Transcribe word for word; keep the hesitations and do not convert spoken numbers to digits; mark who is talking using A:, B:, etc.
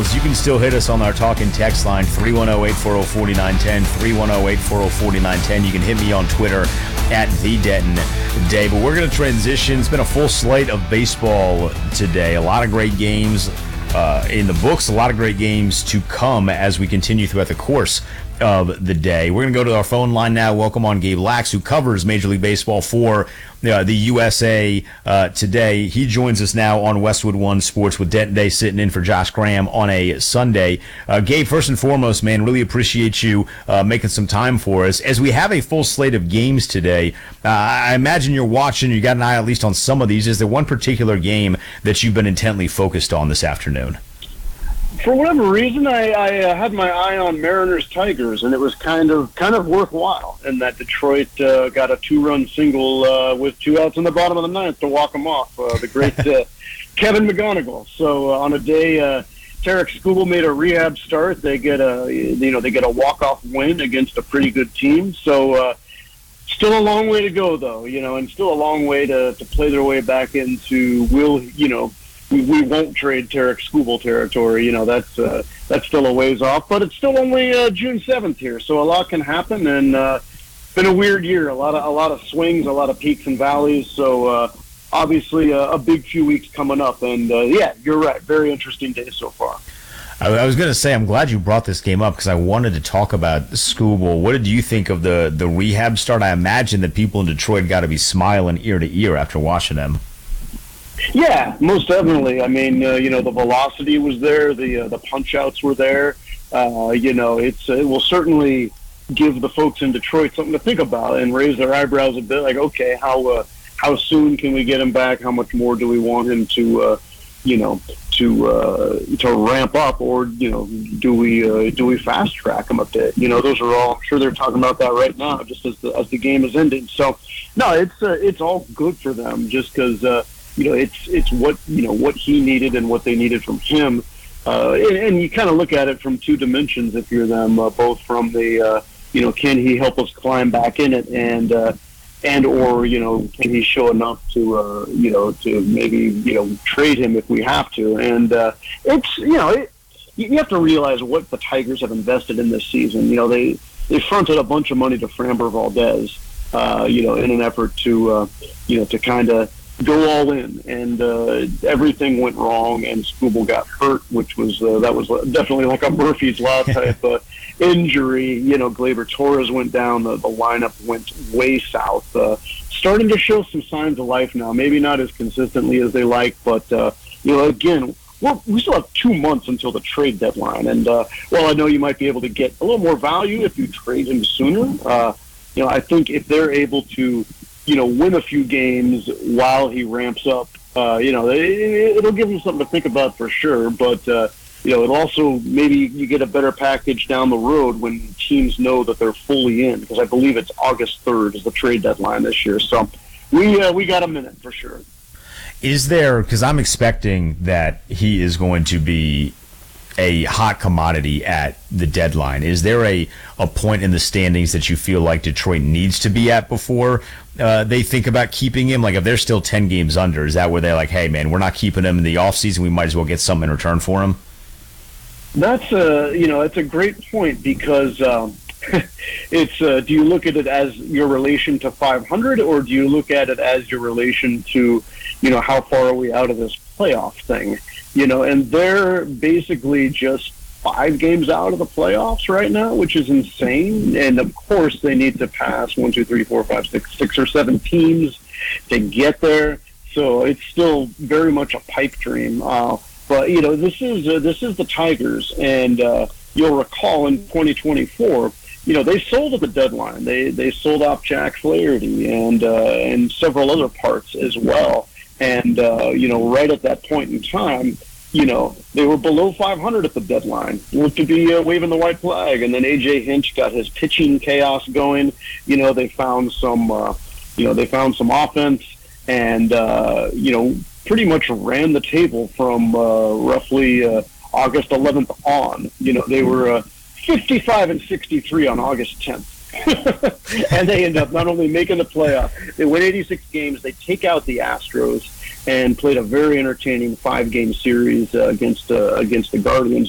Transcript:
A: emails, you can still hit us on our talk and text line, three one zero, eight four zero, four nine one zero, three one zero, eight four zero, four nine one zero. You can hit me on Twitter at the Denton Day. But we're going to transition. It's been a full slate of baseball today. A lot of great games uh, in the books, a lot of great games to come as we continue throughout the course of the day. We're going to go to our phone line now. Welcome on Gabe Lax, who covers Major League Baseball for uh, the U S A uh, Today. He joins us now on Westwood One Sports with Denton Day sitting in for Josh Graham on a Sunday. Uh, Gabe, first and foremost, man, really appreciate you uh, making some time for us. As we have a full slate of games today, uh, I imagine you're watching, you got an eye at least on some of these. Is there one particular game that you've been intently focused on this afternoon?
B: For whatever reason, I, I uh, had my eye on Mariners Tigers, and it was kind of kind of worthwhile. And that Detroit uh, got a two-run single uh, with two outs in the bottom of the ninth to walk them off. Uh, the great uh, Kevin McGonigal. So uh, on a day, uh, Tarek Skubal made a rehab start. They get a you know they get a walk-off win against a pretty good team. So uh, still a long way to go, though. You know, and still a long way to, to play their way back into will you know. We, we won't trade Tarek Skubal territory. You know, that's uh, that's still a ways off, but it's still only uh, June seventh here, so a lot can happen. And uh, it's been a weird year, a lot of a lot of swings, a lot of peaks and valleys. So uh, obviously, uh, a big few weeks coming up. And uh, yeah, you're right. Very interesting day so far.
A: I, I was going to say, I'm glad you brought this game up because I wanted to talk about Skubal. What did you think of the the rehab start? I imagine that people in Detroit got to be smiling ear to ear after watching him.
B: Yeah, most definitely. I mean, uh, you know, the velocity was there, the uh, the punch outs were there. Uh, you know, it's it will certainly give the folks in Detroit something to think about and raise their eyebrows a bit. Like, okay, how uh, how soon can we get him back? How much more do we want him to, uh, you know, to uh, to ramp up, or you know, do we uh, do we fast track him a bit? You know, those are all. I'm sure they're talking about that right now, just as the as the game is ending. So, no, it's uh, it's all good for them, just because. Uh, You know, it's it's what you know what he needed and what they needed from him, uh, and, and you kind of look at it from two dimensions. If you're them, uh, both from the uh, you know, can he help us climb back in it, and uh, and or you know, can he show enough to uh, you know to maybe you know trade him if we have to? And uh, it's you know it, you have to realize what the Tigers have invested in this season. You know, they they fronted a bunch of money to Framber Valdez, uh, you know, in an effort to uh, you know to kind of go all in, and uh, everything went wrong, and Skubal got hurt, which was uh, that was definitely like a Murphy's Law type uh, injury. You know, Gleyber Torres went down, the, the lineup went way south. Uh, starting to show some signs of life now, maybe not as consistently as they like, but uh, you know, again, we're, we still have two months until the trade deadline, and uh, while I know you might be able to get a little more value if you trade him sooner, uh, you know, I think if they're able to you know, win a few games while he ramps up, uh, you know, it, it'll give him something to think about for sure. But, uh, you know, it also maybe you get a better package down the road when teams know that they're fully in, because I believe it's August third is the trade deadline this year. So we uh, we got a minute for sure.
A: Is there, because I'm expecting that he is going to be a hot commodity at the deadline. Is there a, a point in the standings that you feel like Detroit needs to be at before uh, they think about keeping him? Like if they're still ten games under, is that where they're like, hey, man, we're not keeping him in the offseason. We might as well get something in return for him?
B: That's a, you know, it's a great point because um, it's, uh, do you look at it as your relation to five hundred, or do you look at it as your relation to, you know, how far are we out of this playoff thing? You know, and they're basically just five games out of the playoffs right now, which is insane. And of course, they need to pass one, two, three, four, five, six, six or seven teams to get there. So it's still very much a pipe dream. Uh, but you know, this is uh, this is the Tigers, and uh, you'll recall in twenty twenty-four, you know, they sold at the deadline. They they sold off Jack Flaherty and uh, and several other parts as well. And, uh, you know, right at that point in time, you know, they were below five hundred at the deadline. Looked to be uh, waving the white flag. And then A J Hinch got his pitching chaos going. You know, they found some, uh, you know, they found some offense and, uh, you know, pretty much ran the table from uh, roughly uh, August eleventh on. You know, they were uh, fifty-five and sixty-three on August tenth. And they end up not only making the playoff, they win eighty-six games, they take out the Astros, and played a very entertaining five-game series uh, against uh, against the Guardians.